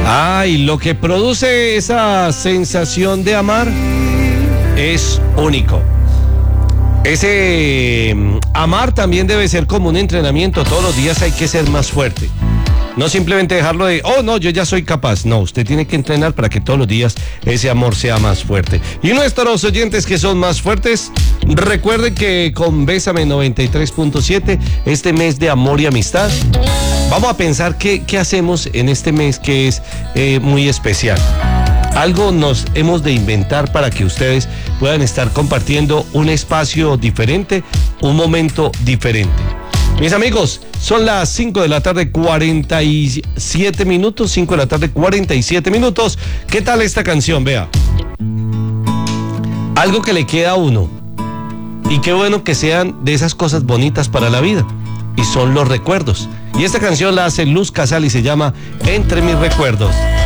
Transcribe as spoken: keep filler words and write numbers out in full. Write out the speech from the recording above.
Ay, lo que produce esa sensación de amar es único. Ese um, amar también debe ser como un entrenamiento. Todos los días hay que ser más fuerte. No simplemente dejarlo de, oh no, yo ya soy capaz. No, usted tiene que entrenar para que todos los días ese amor sea más fuerte. Y nuestros oyentes que son más fuertes, recuerden que con Bésame noventa y tres punto siete, este mes de amor y amistad, vamos a pensar qué, qué hacemos en este mes que es eh, muy especial. Algo nos hemos de inventar para que ustedes puedan estar compartiendo un espacio diferente, un momento diferente. Mis amigos, son las cinco de la tarde, cuarenta y siete minutos, cinco de la tarde, cuarenta y siete minutos. ¿Qué tal esta canción? Vea. Algo que le queda a uno. Y qué bueno que sean de esas cosas bonitas para la vida. Y son los recuerdos. Y esta canción la hace Luz Casal y se llama Entre mis recuerdos.